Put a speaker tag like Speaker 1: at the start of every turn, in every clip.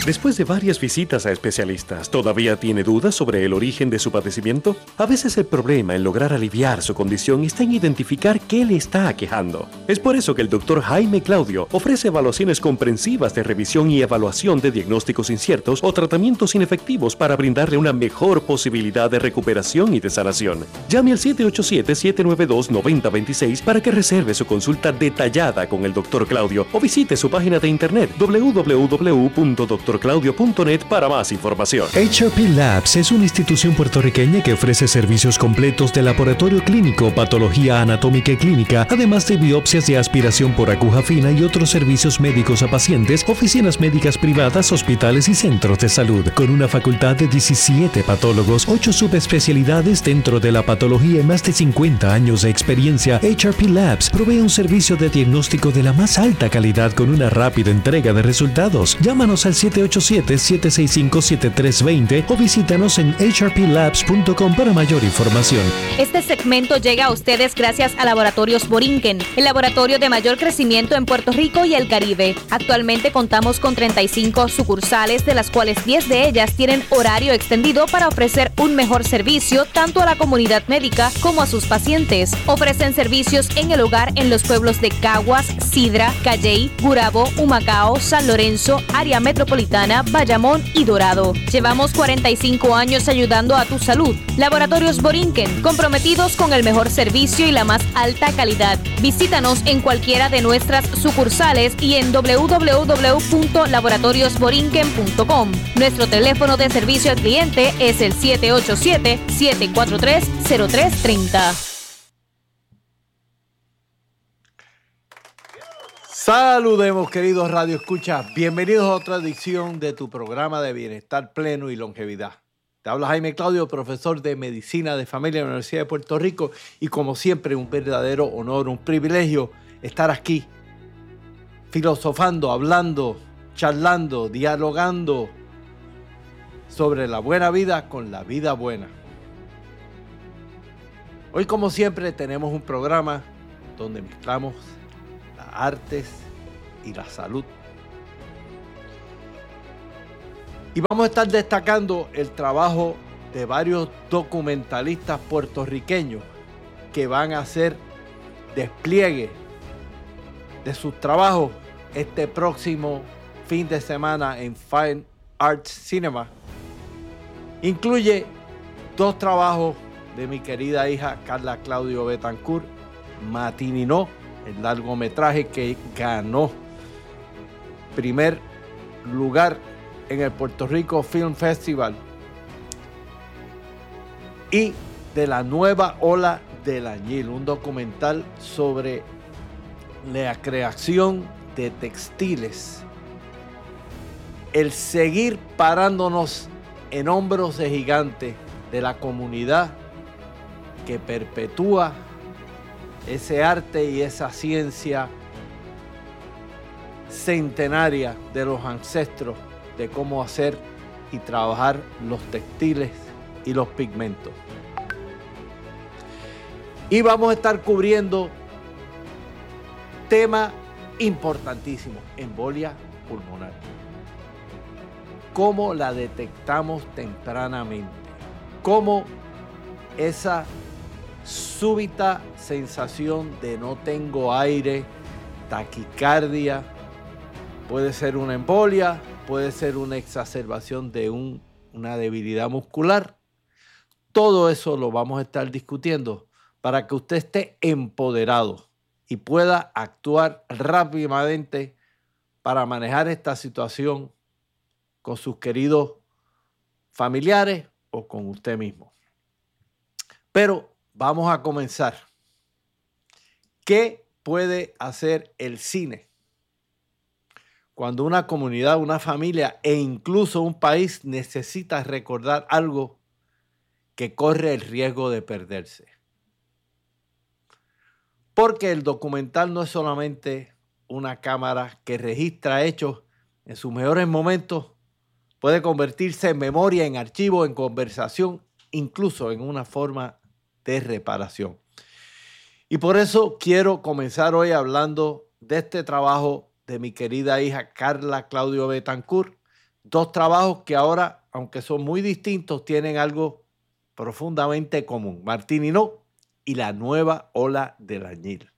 Speaker 1: Después de varias visitas a especialistas, ¿todavía tiene dudas sobre el origen de su padecimiento? A veces el problema en lograr aliviar su condición está en identificar qué le está aquejando. Es por eso que el Dr. Jaime Claudio ofrece evaluaciones comprensivas de revisión y evaluación de diagnósticos inciertos o tratamientos inefectivos para brindarle una mejor posibilidad de recuperación y de sanación. Llame al 787-792-9026 para que reserve su consulta detallada con el Dr. Claudio o visite su página de internet www.drclaudio.net para más información.
Speaker 2: HRP Labs es una institución puertorriqueña que ofrece servicios completos de laboratorio clínico, patología anatómica y clínica, además de biopsias de aspiración por aguja fina y otros servicios médicos a pacientes, oficinas médicas privadas, hospitales y centros de salud. Con una facultad de 17 patólogos, 8 subespecialidades dentro de la patología y más de 50 años de experiencia, HRP Labs provee un servicio de diagnóstico de la más alta calidad con una rápida entrega de resultados. Llámanos al 787-765-7320 o visítanos en hrplabs.com para mayor información.
Speaker 3: Este segmento llega a ustedes gracias a Laboratorios Borinquen, el laboratorio de mayor crecimiento en Puerto Rico y el Caribe. Actualmente contamos con 35 sucursales, de las cuales 10 de ellas tienen horario extendido para ofrecer un mejor servicio tanto a la comunidad médica como a sus pacientes. Ofrecen servicios en el hogar en los pueblos de Caguas, Sidra, Calley, Gurabo, Humacao, San Lorenzo, área metropolitana, Bayamón y Dorado. Llevamos 45 años ayudando a tu salud. Laboratorios Borinquen, comprometidos con el mejor servicio y la más alta calidad. Visítanos en cualquiera de nuestras sucursales y en www.laboratoriosborinquen.com. Nuestro teléfono de servicio al cliente es el 787-743-0330.
Speaker 4: Saludemos, queridos Radio Escuchas. Bienvenidos a otra edición de tu programa de Bienestar Pleno y Longevidad. Te habla Jaime Claudio, profesor de Medicina de Familia de la Universidad de Puerto Rico, y como siempre un verdadero honor, un privilegio estar aquí filosofando, hablando, charlando, dialogando sobre la buena vida con la vida buena. Hoy, como siempre, tenemos un programa donde mezclamos las artes y la salud. Y vamos a estar destacando el trabajo de varios documentalistas puertorriqueños que van a hacer despliegue de sus trabajos este próximo fin de semana en Fine Arts Cinema. Incluye 2 trabajos de mi querida hija Carla Claudio Betancourt, Matininó, el largometraje que ganó primer lugar en el Puerto Rico Film Festival, y de La Nueva Ola del Añil, un documental sobre la creación de textiles, el seguir parándonos en hombros de gigantes de la comunidad que perpetúa ese arte y esa ciencia centenaria de los ancestros de cómo hacer y trabajar los textiles y los pigmentos. Y vamos a estar cubriendo tema importantísimo: embolia pulmonar. ¿Cómo la detectamos tempranamente? ¿Cómo esa súbita sensación de no tengo aire, taquicardia, puede ser una embolia, puede ser una exacerbación de una debilidad muscular? Todo eso lo vamos a estar discutiendo para que usted esté empoderado y pueda actuar rápidamente para manejar esta situación con sus queridos familiares o con usted mismo. Pero vamos a comenzar. ¿Qué puede hacer el cine cuando una comunidad, una familia e incluso un país necesita recordar algo que corre el riesgo de perderse? Porque el documental no es solamente una cámara que registra hechos en sus mejores momentos, puede convertirse en memoria, en archivo, en conversación, incluso en una forma de reparación. Y por eso quiero comenzar hoy hablando de este trabajo de mi querida hija Carla Claudio Betancourt, dos trabajos que ahora, aunque son muy distintos, tienen algo profundamente común. Martín y la nueva ola del añil.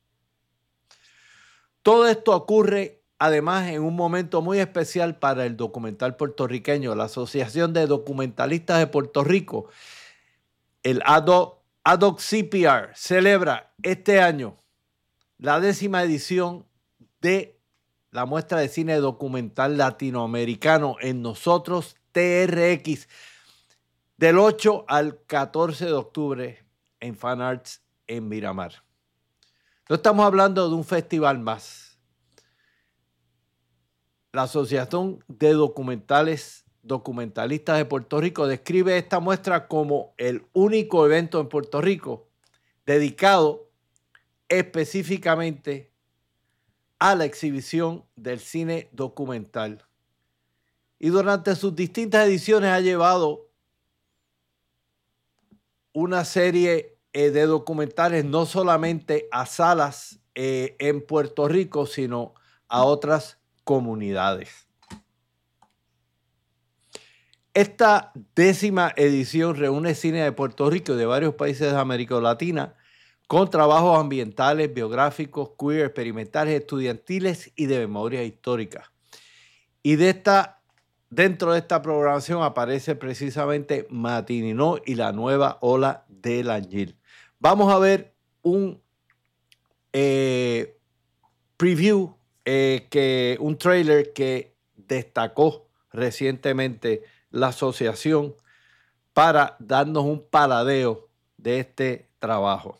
Speaker 4: Todo esto ocurre además en un momento muy especial para el documental puertorriqueño. La Asociación de Documentalistas de Puerto Rico, el ADOC-CPR, celebra este año la 10ª edición de la muestra de cine documental latinoamericano en Nosotros TRX, del 8 al 14 de octubre en Fan Arts en Miramar. No estamos hablando de un festival más. La Asociación de Documentalistas de Puerto Rico describe esta muestra como el único evento en Puerto Rico dedicado específicamente a la exhibición del cine documental. Y durante sus distintas ediciones ha llevado una serie de documentales no solamente a salas en Puerto Rico, sino a otras comunidades. Esta 10ª edición reúne cine de Puerto Rico y de varios países de América Latina con trabajos ambientales, biográficos, queer, experimentales, estudiantiles y de memoria histórica. Y dentro de esta programación aparece precisamente Matininó y la nueva ola del añil. Vamos a ver un preview, un trailer que destacó recientemente la asociación para darnos un paladeo de este trabajo.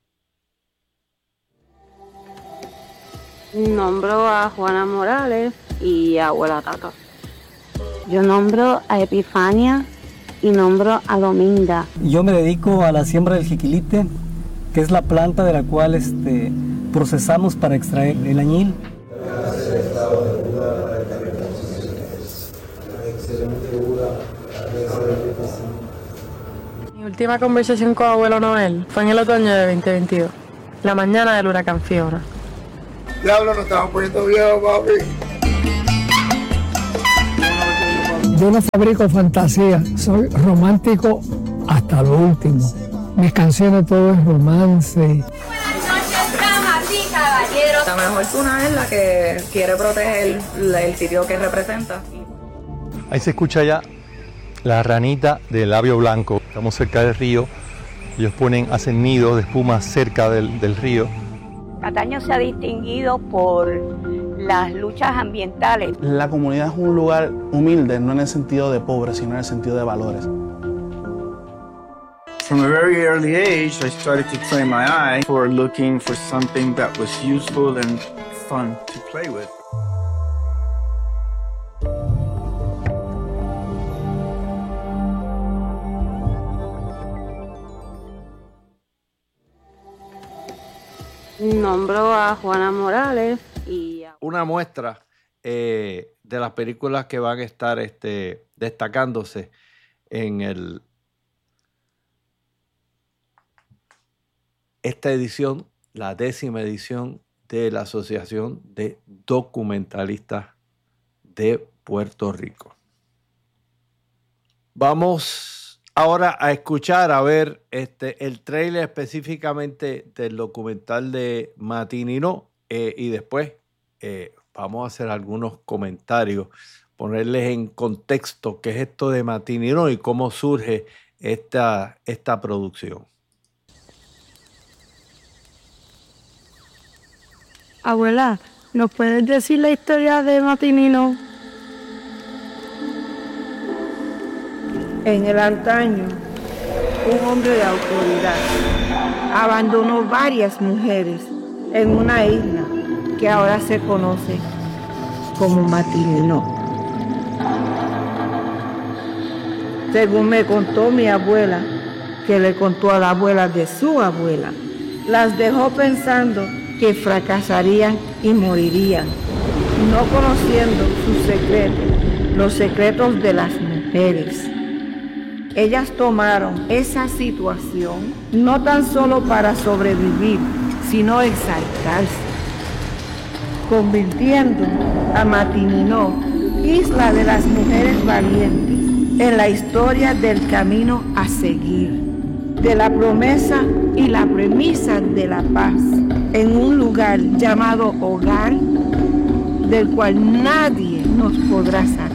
Speaker 5: Nombro a Juana Morales y a Abuela Tata.
Speaker 6: Yo nombro a Epifania y nombro a Dominga.
Speaker 7: Yo me dedico a la siembra del jiquilite, que es la planta de la cual procesamos para extraer el añil.
Speaker 8: Mi última conversación con abuelo Noel fue en el otoño de 2022, la mañana del huracán Fiona.
Speaker 9: Diablo, nos estamos poniendo viejos, papi.
Speaker 10: Yo no fabrico fantasía, soy romántico hasta lo último. Mis canciones todo es romance.
Speaker 11: Buenas noches, damas y caballeros.
Speaker 12: La mejor tuna es la que quiere proteger el sitio que representa.
Speaker 13: Ahí se escucha ya la ranita del labio blanco. Estamos cerca del río. Ellos hacen nidos de espuma cerca del río.
Speaker 6: Cataño se ha distinguido por las luchas ambientales.
Speaker 14: La comunidad es un lugar humilde, no en el sentido de pobre, sino en el sentido de valores.
Speaker 15: From a very early age, I started to train my eye for looking for something that was useful and fun to play with.
Speaker 5: Nombro a Juana Morales y a...
Speaker 4: Una muestra de las películas que van a estar destacándose en esta edición, la 10ª edición de la Asociación de Documentalistas de Puerto Rico. Vamos ahora a escuchar, a ver el tráiler específicamente del documental de Matininó y después vamos a hacer algunos comentarios, ponerles en contexto qué es esto de Matininó y cómo surge esta producción.
Speaker 16: Abuela, ¿nos puedes decir la historia de Matininó?
Speaker 17: En el antaño, un hombre de autoridad abandonó varias mujeres en una isla que ahora se conoce como Matininó. Según me contó mi abuela, que le contó a la abuela de su abuela, las dejó pensando que fracasarían y morirían, no conociendo sus secretos, los secretos de las mujeres. Ellas tomaron esa situación no tan solo para sobrevivir, sino exaltarse, convirtiendo a Matininó isla de las mujeres valientes, en la historia del camino a seguir, de la promesa y la premisa de la paz, en un lugar llamado hogar, del cual nadie nos podrá sacar.